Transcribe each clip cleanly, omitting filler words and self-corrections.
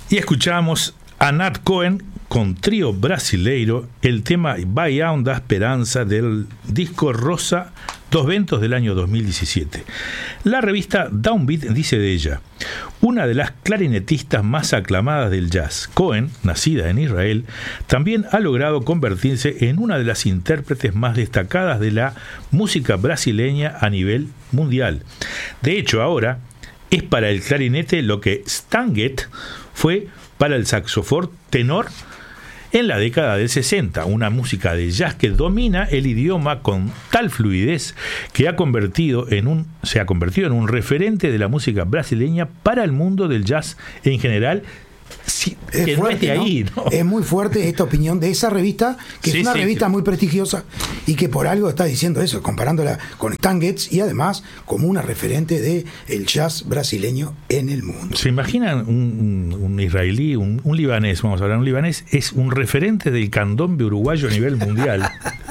Y escuchamos a Nat Cohen con Trío Brasileiro, el tema Vai da Esperanza del disco Rosa dos Ventos del año 2017. La revista Downbeat dice de ella: una de las clarinetistas más aclamadas del jazz, Cohen, nacida en Israel, también ha logrado convertirse en una de las intérpretes más destacadas de la música brasileña a nivel mundial. De hecho, ahora es para el clarinete lo que Stan Getz fue para el saxofón tenor en la década del 60, una música de jazz que domina el idioma con tal fluidez que se ha convertido en un referente de la música brasileña para el mundo del jazz en general. Sí, es fuerte, ¿no? Es muy fuerte esta opinión de esa revista, que es una revista muy prestigiosa y que por algo está diciendo eso, comparándola con Stan Getz y además como una referente del jazz brasileño en el mundo. ¿Se imaginan un israelí, un libanés, vamos a hablar, un libanés es un referente del candombe uruguayo a nivel mundial?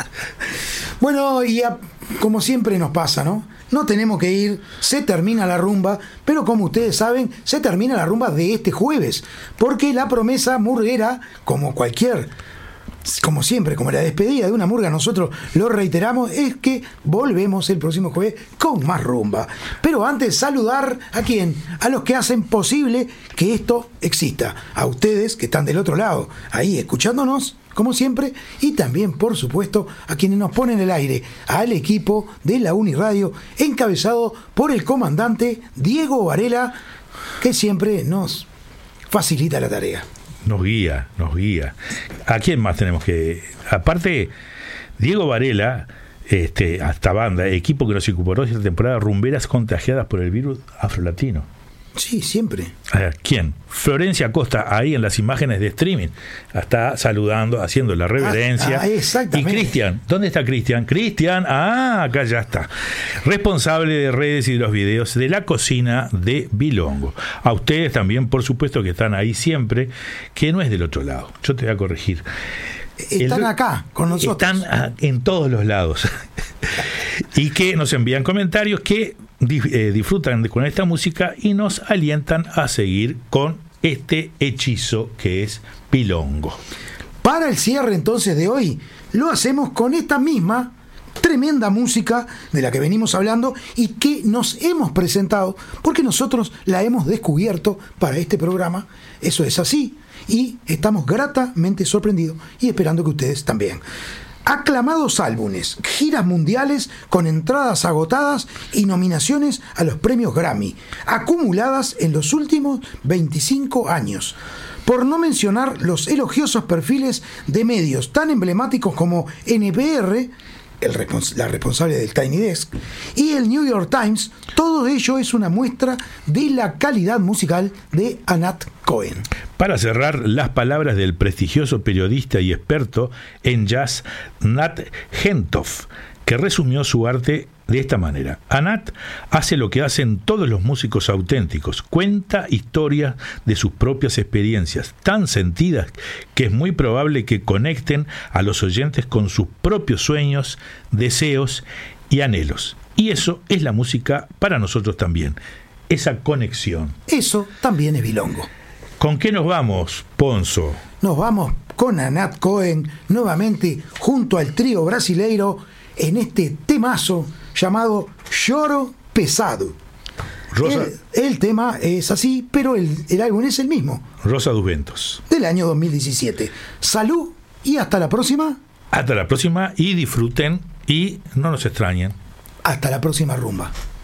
Bueno, como siempre nos pasa, ¿no? No tenemos que ir, se termina la rumba, pero como ustedes saben, se termina la rumba de este jueves, porque la promesa murguera, como siempre, como la despedida de una murga, nosotros lo reiteramos, es que volvemos el próximo jueves con más rumba. Pero antes, saludar ¿a quién? A los que hacen posible que esto exista, a ustedes que están del otro lado, ahí escuchándonos, como siempre, y también, por supuesto, a quienes nos ponen el aire, al equipo de la Uniradio, encabezado por el comandante Diego Varela, que siempre nos facilita la tarea. Nos guía. ¿A quién más tenemos que...? Aparte, Diego Varela, hasta banda, equipo que nos incorporó esta temporada, rumberas contagiadas por el virus afrolatino. Sí, siempre. ¿Quién? Florencia Costa, ahí en las imágenes de streaming, está saludando, haciendo la reverencia. Exactamente. Y Cristian, ¿dónde está Cristian? Cristian, acá ya está. Responsable de redes y de los videos de la cocina de Bilongo. A ustedes también, por supuesto, que están ahí siempre, que no es del otro lado. Yo te voy a corregir. Están acá, con nosotros. Están en todos los lados. Y que nos envían comentarios que disfrutan con esta música y nos alientan a seguir con este hechizo que es Bilongo. Para el cierre entonces de hoy, lo hacemos con esta misma tremenda música de la que venimos hablando y que nos hemos presentado porque nosotros la hemos descubierto para este programa. Eso es así y estamos gratamente sorprendidos y esperando que ustedes también. Aclamados álbumes, giras mundiales con entradas agotadas y nominaciones a los premios Grammy, acumuladas en los últimos 25 años. Por no mencionar los elogiosos perfiles de medios tan emblemáticos como NPR, la responsable del Tiny Desk, y el New York Times, todo ello es una muestra de la calidad musical de Nat Cohen. Para cerrar, las palabras del prestigioso periodista y experto en jazz Nat Hentoff, que resumió su arte de esta manera: Nat hace lo que hacen todos los músicos auténticos, cuenta historias de sus propias experiencias, tan sentidas que es muy probable que conecten a los oyentes con sus propios sueños, deseos y anhelos. Y eso es la música para nosotros también, esa conexión. Eso también es Bilongo. ¿Con qué nos vamos, Ponzo? Nos vamos con Nat Cohen, nuevamente junto al trío brasileiro, en este temazo llamado Choro Pesado. El tema es así, pero el álbum es el mismo. Rosa dos Ventos. Del año 2017. Salud y hasta la próxima. Hasta la próxima y disfruten y no nos extrañen. Hasta la próxima rumba.